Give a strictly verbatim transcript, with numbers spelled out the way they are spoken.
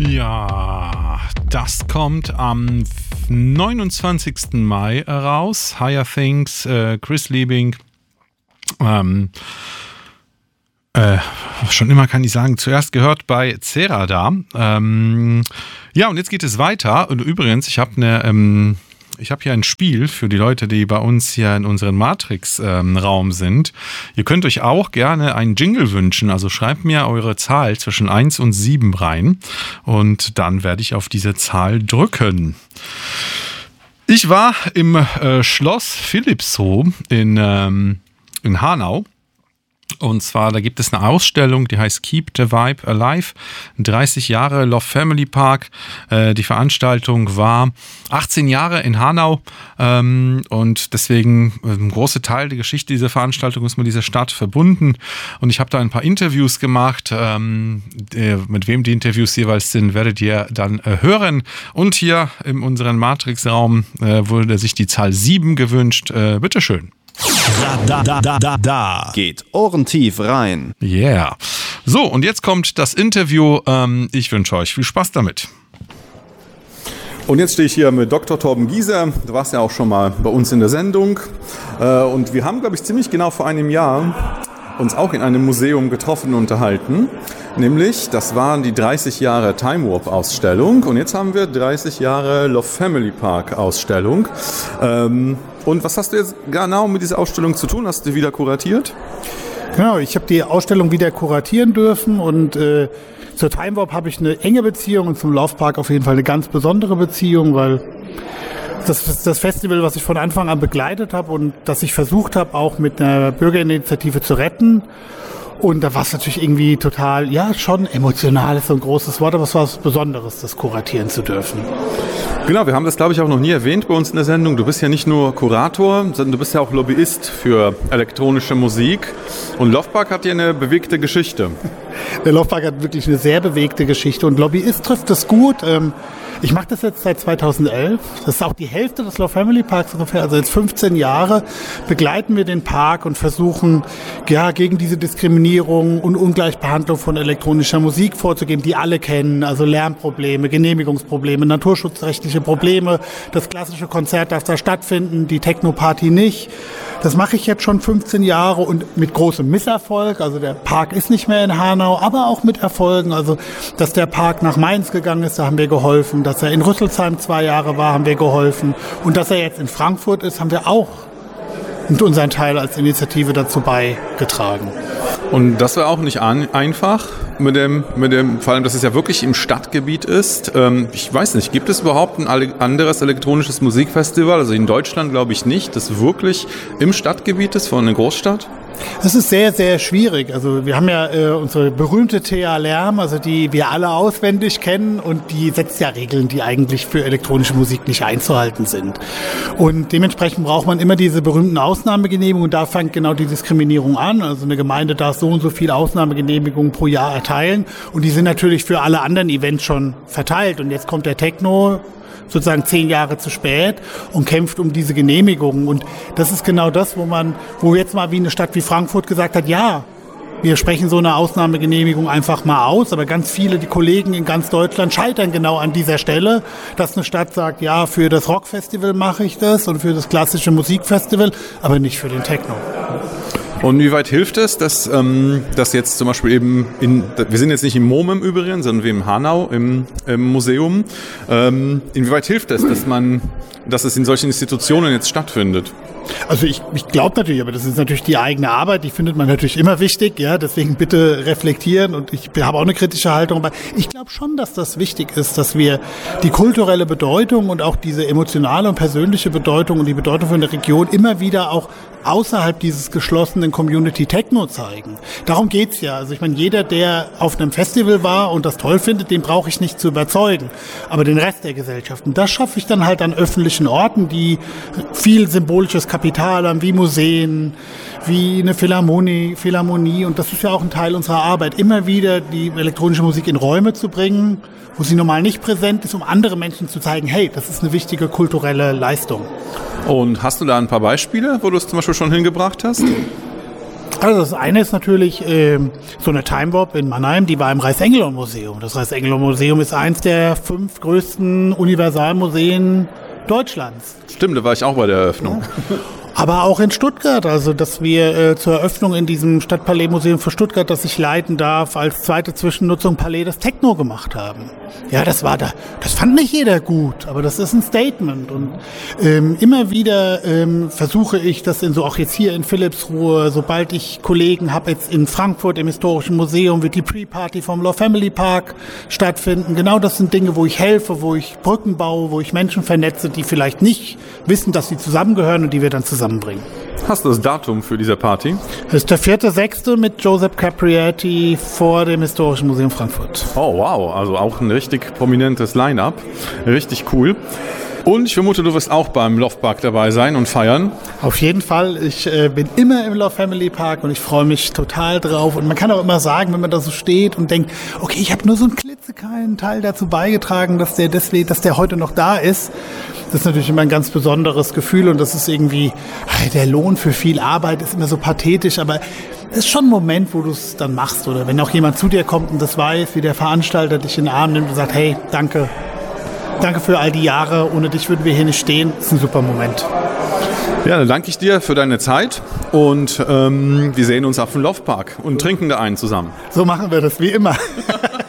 Ja, das kommt am neunundzwanzigsten Mai raus. Higher Things, äh, Chris Liebing. Ähm, äh, schon immer kann ich sagen, zuerst gehört bei Cerada. Ähm, ja, und jetzt geht es weiter. Und übrigens, ich habe eine... Ähm, Ich habe hier ein Spiel für die Leute, die bei uns hier in unserem Matrix-Raum ähm, sind. Ihr könnt euch auch gerne einen Jingle wünschen. Also schreibt mir eure Zahl zwischen eins und sieben rein. Und dann werde ich auf diese Zahl drücken. Ich war im äh, Schloss Philippshof in, ähm, in Hanau. Und zwar, da gibt es eine Ausstellung, die heißt Keep the Vibe Alive, dreißig Jahre Love Family Park. Äh, die Veranstaltung war achtzehn Jahre in Hanau ähm, und deswegen äh, ein großer Teil der Geschichte dieser Veranstaltung ist mit dieser Stadt verbunden. Und ich habe da ein paar Interviews gemacht. Ähm, äh, mit wem die Interviews jeweils sind, werdet ihr dann äh, hören. Und hier in unserem Matrix-Raum äh, wurde sich die Zahl sieben gewünscht. Äh, bitteschön. Da, da, da, da, da. Geht ohrentief rein. Yeah. So, und jetzt kommt das Interview. Ähm, ich wünsche euch viel Spaß damit. Und jetzt stehe ich hier mit Doktor Torben Gieser. Du warst ja auch schon mal bei uns in der Sendung. Und wir haben, glaube ich, ziemlich genau vor einem Jahr uns auch in einem Museum getroffen und unterhalten. Nämlich, das waren die dreißig Jahre Time Warp Ausstellung. Und jetzt haben wir dreißig Jahre Love Family Park Ausstellung. Ähm, und was hast du jetzt genau mit dieser Ausstellung zu tun? Hast du wieder kuratiert? Genau, ich habe die Ausstellung wieder kuratieren dürfen und äh, zur Time Warp habe ich eine enge Beziehung und zum Love Park auf jeden Fall eine ganz besondere Beziehung, weil das ist das Festival, was ich von Anfang an begleitet habe und das ich versucht habe, auch mit einer Bürgerinitiative zu retten. Und da war es natürlich irgendwie total, ja, schon emotional ist so ein großes Wort, aber es war was Besonderes, das kuratieren zu dürfen. Genau, wir haben das, glaube ich, auch noch nie erwähnt bei uns in der Sendung. Du bist ja nicht nur Kurator, sondern du bist ja auch Lobbyist für elektronische Musik. Und Love Park hat ja eine bewegte Geschichte. Der Love Park hat wirklich eine sehr bewegte Geschichte und Lobbyist trifft das gut. Ich mache das jetzt seit zweitausendelf. Das ist auch die Hälfte des Love Family Parks ungefähr. Also jetzt fünfzehn Jahre begleiten wir den Park und versuchen, ja, gegen diese Diskriminierung und Ungleichbehandlung von elektronischer Musik vorzugehen, die alle kennen. Also Lärmprobleme, Genehmigungsprobleme, naturschutzrechtliche Probleme. Das klassische Konzert darf da stattfinden, die Techno-Party nicht. Das mache ich jetzt schon fünfzehn Jahre und mit großem Misserfolg. Also der Park ist nicht mehr in Hanau, aber auch mit Erfolgen. Also, dass der Park nach Mainz gegangen ist, da haben wir geholfen. Dass er in Rüsselsheim zwei Jahre war, haben wir geholfen. Und dass er jetzt in Frankfurt ist, haben wir auch mit unseren Teil als Initiative dazu beigetragen. Und das war auch nicht an, einfach mit dem, mit dem, vor allem, dass es ja wirklich im Stadtgebiet ist. Ähm, ich weiß nicht, gibt es überhaupt ein anderes elektronisches Musikfestival? Also in Deutschland glaube ich nicht, das wirklich im Stadtgebiet ist von einer Großstadt? Das ist sehr, sehr schwierig. Also wir haben ja äh, unsere berühmte T A Lärm, also die wir alle auswendig kennen und die setzt ja Regeln, die eigentlich für elektronische Musik nicht einzuhalten sind. Und dementsprechend braucht man immer diese berühmten Ausnahmegenehmigungen und da fängt genau die Diskriminierung an. Also eine Gemeinde darf so und so viele Ausnahmegenehmigungen pro Jahr erteilen und die sind natürlich für alle anderen Events schon verteilt. Und jetzt kommt der Techno sozusagen zehn Jahre zu spät und kämpft um diese Genehmigungen. Und das ist genau das, wo man, wo jetzt mal wie eine Stadt wie Frankfurt gesagt hat, ja, wir sprechen so eine Ausnahmegenehmigung einfach mal aus, aber ganz viele, die Kollegen in ganz Deutschland scheitern genau an dieser Stelle, dass eine Stadt sagt, ja, für das Rockfestival mache ich das und für das klassische Musikfestival, aber nicht für den Techno. Und wie weit hilft es, dass, ähm, dass jetzt zum Beispiel eben, in, wir sind jetzt nicht im MOMEM übrigens, sondern wie im Hanau im, im Museum, ähm, inwieweit hilft es, dass man, dass es in solchen Institutionen jetzt stattfindet? Also ich, ich glaube natürlich, aber das ist natürlich die eigene Arbeit, die findet man natürlich immer wichtig, ja, deswegen bitte reflektieren und ich habe auch eine kritische Haltung, aber ich glaube schon, dass das wichtig ist, dass wir die kulturelle Bedeutung und auch diese emotionale und persönliche Bedeutung und die Bedeutung von der Region immer wieder auch außerhalb dieses geschlossenen Community Techno zeigen. Darum geht's ja. Also ich meine, jeder, der auf einem Festival war und das toll findet, den brauche ich nicht zu überzeugen. Aber den Rest der Gesellschaft, und das schaffe ich dann halt an öffentlichen Orten, die viel symbolisches Kapital haben, wie Museen, wie eine Philharmonie, Philharmonie. Und das ist ja auch ein Teil unserer Arbeit, immer wieder die elektronische Musik in Räume zu bringen, wo sie normal nicht präsent ist, um andere Menschen zu zeigen, hey, das ist eine wichtige kulturelle Leistung. Und hast du da ein paar Beispiele, wo du es zum Beispiel schon hingebracht hast? Also das eine ist natürlich äh, so eine Time Warp in Mannheim, die war im Reichsengelon-Museum. Das Reichsengelon-Museum ist eins der fünf größten Universalmuseen Deutschlands. Stimmt, da war ich auch bei der Eröffnung. Ja. Aber auch in Stuttgart, also dass wir äh, zur Eröffnung in diesem Stadtpalais-Museum für Stuttgart, das ich leiten darf, als zweite Zwischennutzung Palais des Techno gemacht haben. Ja, das war da, das fand nicht jeder gut, aber das ist ein Statement. Und ähm, immer wieder ähm, versuche ich das in so, auch jetzt hier in Philippsruhe, sobald ich Kollegen habe, jetzt in Frankfurt im Historischen Museum wird die Pre-Party vom Love Family Park stattfinden. Genau das sind Dinge, wo ich helfe, wo ich Brücken baue, wo ich Menschen vernetze, die vielleicht nicht wissen, dass sie zusammengehören und die wir dann zusammenbringen. Hast du das Datum für diese Party? Das ist der vierte sechste mit Joseph Capriati vor dem Historischen Museum Frankfurt. Oh wow, also auch ein richtig prominentes Line-Up. Richtig cool. Und ich vermute, du wirst auch beim Love Park dabei sein und feiern. Auf jeden Fall. Ich äh, bin immer im Love Family Park und ich freue mich total drauf. Und man kann auch immer sagen, wenn man da so steht und denkt, okay, ich habe nur so einen klitzekleinen Teil dazu beigetragen, dass der deswegen, dass der heute noch da ist. Das ist natürlich immer ein ganz besonderes Gefühl und das ist irgendwie, der Lohn für viel Arbeit ist immer so pathetisch, aber es ist schon ein Moment, wo du es dann machst. Oder wenn auch jemand zu dir kommt und das weiß, wie der Veranstalter dich in den Arm nimmt und sagt, hey, danke. Danke für all die Jahre. Ohne dich würden wir hier nicht stehen. Das ist ein super Moment. Ja, dann danke ich dir für deine Zeit und ähm, wir sehen uns auf dem Love Park und trinken da einen zusammen. So machen wir das, wie immer.